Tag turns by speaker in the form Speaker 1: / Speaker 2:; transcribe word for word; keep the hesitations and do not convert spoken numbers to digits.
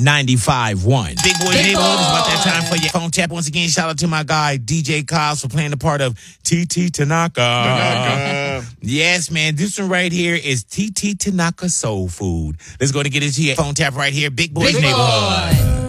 Speaker 1: ninety-five point one.
Speaker 2: Big Boy
Speaker 3: Big
Speaker 2: Neighborhood is about that
Speaker 3: Boy.
Speaker 2: time for your phone tap. Once again, shout out to my guy, D J Kyles, for playing the part of T T Tanaka.
Speaker 4: Tanaka.
Speaker 2: Yes, man. This one right here is T T Tanaka Soul Food. Let's go to get into your phone tap right here. Big Boy's
Speaker 3: Big
Speaker 2: Neighborhood.
Speaker 3: Boy.